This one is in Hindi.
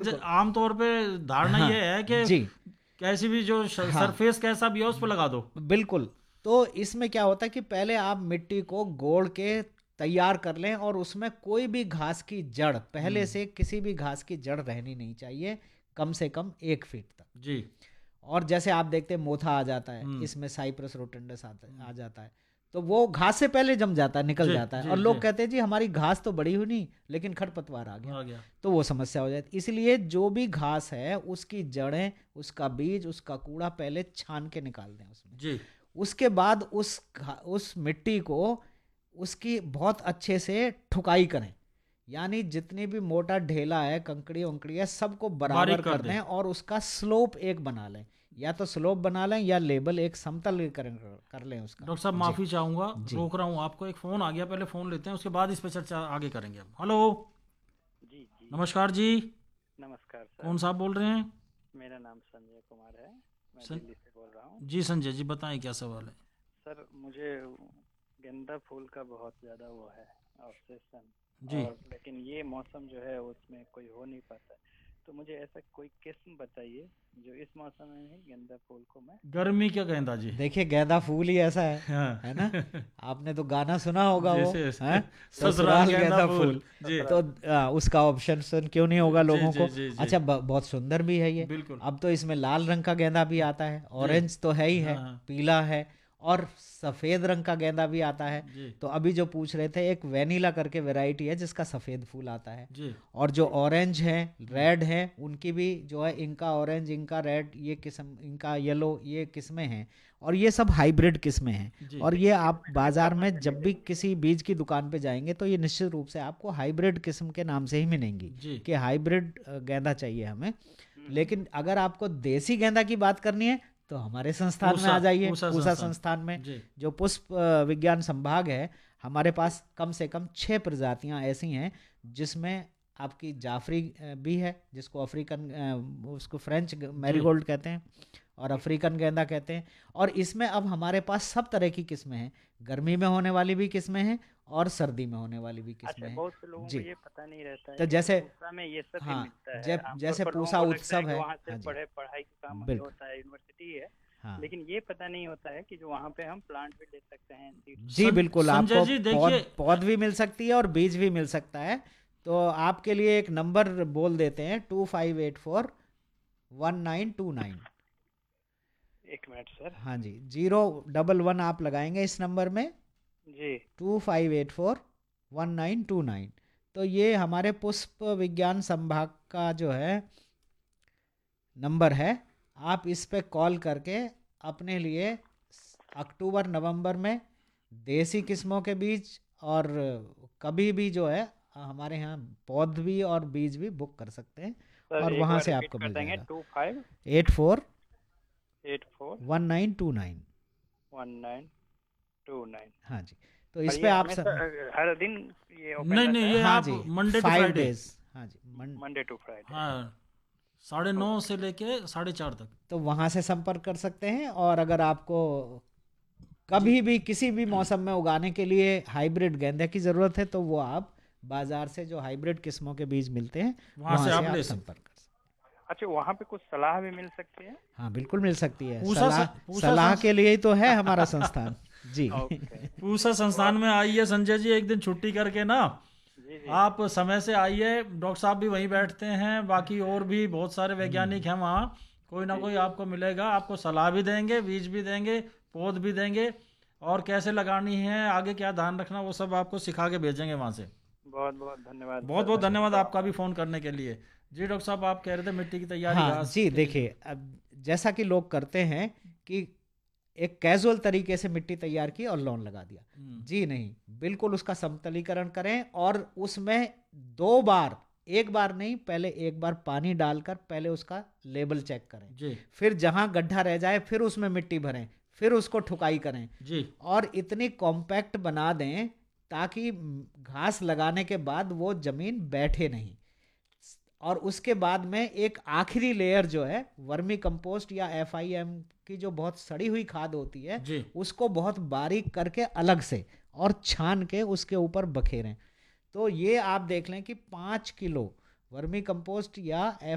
आमतौर पे धारणा हाँ ये है कि जी, कैसी भी जो हाँ सरफेस कैसा भी है उस पर लगा दो। बिल्कुल। तो इसमें क्या होता है कि पहले आप मिट्टी को गोड़ के तैयार कर लें, और उसमें कोई भी घास की जड़, पहले हम्म। से किसी भी घास की जड़ रहनी नहीं चाहिए, कम से कम 1 फीट तक। जी। और जैसे आप देखते हैं मोथा आ जाता है, हम्म। इसमें साइप्रस रोटेंडस आ हम्म। जाता है, तो वो घास से पहले जम जाता है, निकल जी जाता है, जी और जी। लोग कहते हैं जी हमारी घास तो बड़ी हुई नहीं, लेकिन खरपतवार आ गया। आ गया। तो वो समस्या हो जाती है। इसलिए जो भी घास है उसकी जड़ें, उसका बीज, उसका कूड़ा पहले छान के निकाल दें उसमें। जी। उसके बाद उस मिट्टी को उसकी बहुत अच्छे से ठुकाई करें, यानी जितनी भी मोटा ढेला है, कंकड़ी वंकड़ी है, सबको बराबर बारीक कर कर दे। दें, और उसका स्लोप एक बना लें, या तो स्लोप बना लें या लेबल एक समतल कर लें उसका। डॉक्टर साहब जी माफ़ी चाहूँगा, जी रोक रहा हूँ आपको, एक फ़ोन आ गया, पहले फ़ोन लेते हैं, उसके बाद इस पर चर्चा आगे करेंगे हम। हेलो। जी जी। नमस्कार जी। नमस्कार सर। कौन साहब बोल रहे हैं? मेरा नाम संजय कुमार है, मैं सं... दिल्ली से बोल रहा हूँ। जी संजय जी, बताएं क्या सवाल है। सर मुझे गेंदा फूल का बहुत ज़्यादा वो है ऑब्सेशन, जी। और लेकिन ये मौसम जो है उसमें कोई हो नहीं पाता है, तो मुझे ऐसा कोई किस्म बताइए जो इस मौसम में ही गेंदा फूल को मैं गर्मी क्या लगा गेंदा जी। सकूं। देखिए गेंदा फूल ही ऐसा है ना। हाँ। आपने तो गाना सुना होगा वो, जैसे है ससुराल ससुराल गेंदा गेंदा फूल। फूल। जी तो उसका ऑप्शन क्यों नहीं होगा जी लोगों जी को। जी जी। अच्छा, बहुत सुंदर भी है ये। बिल्कुल। अब तो इसमें लाल रंग का गेंदा भी आता है, जी। ऑरेंज तो है ही है, हाँ हाँ। पीला है, और सफेद रंग का गेंदा भी आता है। जी तो अभी जो पूछ रहे थे, एक वेनिला करके वैरायटी है जिसका सफेद फूल आता है, जी। और जो ऑरेंज है, हम्म। रेड है, उनकी भी जो है, इनका ऑरेंज, इनका रेड, ये किस्म, इनका येलो, ये किस्में हैं, और ये सब हाइब्रिड किस्में हैं। जी और ये आप कितने में बाजार कहाँ में से जब भी मिलेंगे? किसी बीज की दुकान पे जाएंगे तो ये निश्चित रूप से आपको हाइब्रिड किस्म के नाम से ही मिलेंगी, जी। कि हाइब्रिड गेंदा चाहिए हमें। हम्म। लेकिन अगर आपको देसी गेंदा की बात करनी है तो हमारे संस्थान में पूसा आ जाइए, पूसा पूसा संस्थान। संस्थान में, जी जो पुष्प विज्ञान संभाग है, हमारे पास कम से कम 6 प्रजातियां ऐसी हैं जिसमें आपकी जाफरी भी है, जिसको अफ्रीकन उसको फ्रेंच जी। मैरीगोल्ड कहते हैं, और अफ्रीकन गेंदा कहते हैं। और इसमें अब हमारे पास सब तरह की किस्में हैं, गर्मी में होने वाली भी किस्में हैं और सर्दी में होने वाली भी किस्में अच्छा, हैं। बहुत से लोगों को जी। ये पता नहीं रहता तो है कि जैसे, पूसा में ये सब भी हाँ, मिलता है। जब आमतौर जैसे पर लोगों पूसा को लगता है उत्सव कि है, वहाँ हाँ सिर्फ जी, पढ़ाई का काम ही बिल्कुल, होता है, यूनिवर्सिटी है, हाँ लेकिन ये पता नहीं होता है कि जो वहाँ पे हम प्लांट भी ले सकते हैं, सीड्स भी जी ले सकते बिल्कुल, संजय आपको जी देखिए। पौध भी मिल सकती है और बीज भी मिल सकता है। तो आपके लिए एक नंबर बोल देते हैं, 2584 1929। हैं। एक मिनट सर। हाँ जी, 011 आप लगाएंगे इस नंबर में, जी 2584 1929। तो ये हमारे पुष्प विज्ञान संभाग का जो है नंबर है। आप इस पे कॉल करके अपने लिए अक्टूबर नवंबर में देसी किस्मों के बीज, और कभी भी जो है हमारे यहाँ पौध भी और बीज भी बुक कर सकते हैं, सर, और एक वहाँ बार से रिपीट आपको कर मिल देंगे। जाएगा। 2584 84 1929। 1929। हाँ जी, तो और इस पे ये आप हमेशा हर दिन ये ओपन नहीं रहता नहीं, है? ये हाँ आप जी, मंडे टू 5 फ्राइडे। डेज। हाँ जी, मंडे टू फ्राइडे। हाँ, 9:30 ओके। से लेके 4:30 तक। तो वहाँ से संपर्क कर सकते हैं। और अगर आपको जी कभी भी किसी भी मौसम में उगाने के लिए हाइब्रिड गेंदे की ज़रूरत है, तो वो आप बाजार से जो हाइब्रिड किस्मों के बीज मिलते हैं वहाँ वहाँ से से आप आप ले सकते। संपर्क कर सकते अच्छा, वहाँ पे कुछ सलाह भी मिल सकती है? हैं। हाँ बिल्कुल मिल सकती है पूसा सलाह। पूसा सलाह के लिए ही तो है हमारा संस्थान। जी ओके। पूसा तो संस्थान में आइए संजय जी, एक दिन छुट्टी करके ना, जी जी। आप समय से आइए, डॉक्टर साहब भी वहीं बैठते हैं, बाकी और भी बहुत सारे वैज्ञानिक हैं वहाँ, कोई ना जी कोई आपको मिलेगा, आपको सलाह भी देंगे, बीज भी देंगे, पौध भी देंगे, और कैसे लगानी है, आगे क्या ध्यान रखना, वो सब आपको सिखा के भेजेंगे वहाँ से। बहुत बहुत धन्यवाद बहुत सर, बहुत मैं धन्यवाद जरूर आपका भी आऊँगा। फ़ोन करने के लिए। जी डॉक्टर साहब, आप कह रहे थे मिट्टी की तैयारी हाँ घास जी, के लिए। देखिए अब जैसा कि लोग करते हैं कि एक कैजुअल तरीके से मिट्टी तैयार की और लॉन लगा दिया, जी नहीं, बिल्कुल उसका समतलीकरण करें, और उसमें 2 बार, एक बार नहीं, पहले एक बार पानी डालकर पहले उसका लेवल चेक करें, जी फिर जहां गड्ढा रह जाए फिर उसमें मिट्टी भरें, फिर उसको ठुकाई करें, जी और इतनी कॉम्पैक्ट बना दें ताकि घास लगाने के बाद वो जमीन बैठे नहीं। और उसके बाद में एक आखिरी लेयर जो है वर्मी कंपोस्ट या FIM की जो बहुत सड़ी हुई खाद होती है, जी उसको बहुत बारीक करके अलग से और छान के उसके ऊपर बखेरें। तो ये आप देख लें कि 5 किलो वर्मी कंपोस्ट या